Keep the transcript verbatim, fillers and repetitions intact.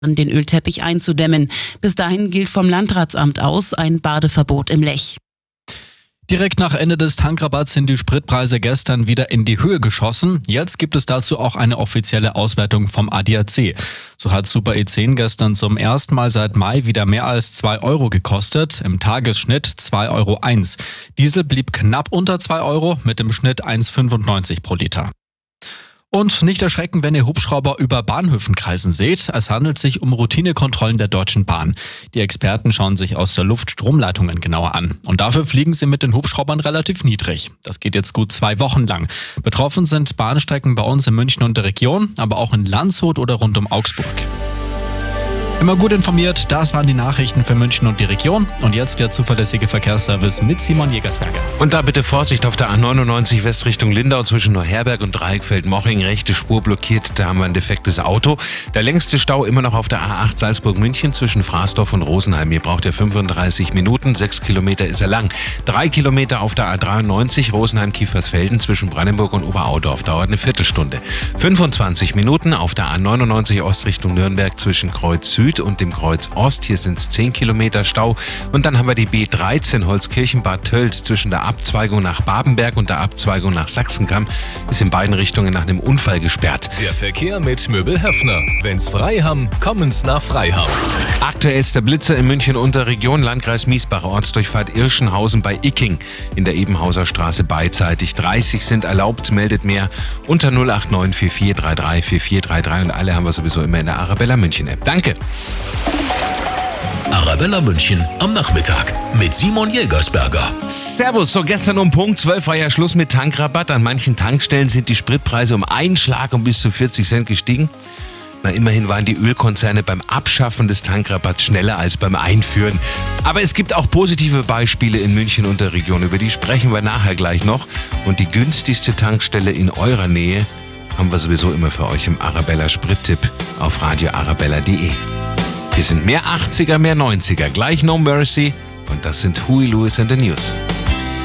den Ölteppich einzudämmen. Bis dahin gilt vom Landratsamt aus ein Badeverbot im Lech. Direkt nach Ende des Tankrabatts sind die Spritpreise gestern wieder in die Höhe geschossen. Jetzt gibt es dazu auch eine offizielle Auswertung vom A D A C. So hat Super E zehn gestern zum ersten Mal seit Mai wieder mehr als zwei Euro gekostet, im Tagesschnitt zwei Euro eins. Diesel blieb knapp unter zwei Euro mit dem Schnitt eins Komma fünfundneunzig pro Liter. Und nicht erschrecken, wenn ihr Hubschrauber über Bahnhöfen kreisen seht. Es handelt sich um Routinekontrollen der Deutschen Bahn. Die Experten schauen sich aus der Luft Stromleitungen genauer an. Und dafür fliegen sie mit den Hubschraubern relativ niedrig. Das geht jetzt gut zwei Wochen lang. Betroffen sind Bahnstrecken bei uns in München und der Region, aber auch in Landshut oder rund um Augsburg. Immer gut informiert, das waren die Nachrichten für München und die Region. Und jetzt der zuverlässige Verkehrsservice mit Simon Jägersberger. Und da bitte Vorsicht auf der A neunundneunzig West Richtung Lindau zwischen Neuherberg und Dreieckfeld-Moching. Rechte Spur blockiert, da haben wir ein defektes Auto. Der längste Stau immer noch auf der A acht Salzburg-München zwischen Fraßdorf und Rosenheim. Hier braucht ihr fünfunddreißig Minuten, sechs Kilometer ist er lang. Drei Kilometer auf der A dreiundneunzig Rosenheim-Kiefersfelden zwischen Brandenburg und Oberaudorf. Dauert eine Viertelstunde. fünfundzwanzig Minuten auf der A neunundneunzig Ost Richtung Nürnberg zwischen Kreuz Süd und dem Kreuz Ost. Hier sind es zehn Kilometer Stau. Und dann haben wir die B dreizehn Holzkirchen-Bad Tölz zwischen der Abzweigung nach Babenberg und der Abzweigung nach Sachsenkamm. Ist in beiden Richtungen nach einem Unfall gesperrt. Der Verkehr mit Möbel Höffner. Wenn's frei haben, kommen's nach Freiham. Aktuellster Blitzer in München Unterregion, Landkreis Miesbach, Ortsdurchfahrt Irschenhausen bei Icking in der Ebenhauser Straße beidseitig. dreißig sind erlaubt, meldet mehr unter null acht neun vier vier drei drei vier vier drei drei und alle haben wir sowieso immer in der Arabella München App. Danke. Arabella München am Nachmittag mit Simon Jägersberger. Servus, so gestern um Punkt zwölf war ja Schluss mit Tankrabatt. An manchen Tankstellen sind die Spritpreise um einen Schlag um bis zu vierzig Cent gestiegen. Na, immerhin waren die Ölkonzerne beim Abschaffen des Tankrabatts schneller als beim Einführen. Aber es gibt auch positive Beispiele in München und der Region, über die sprechen wir nachher gleich noch. Und die günstigste Tankstelle in eurer Nähe haben wir sowieso immer für euch im Arabella Sprittipp auf radio arabella punkt de. Wir sind mehr achtziger, mehr neunziger. Gleich No Mercy und das sind Huey Lewis and the News.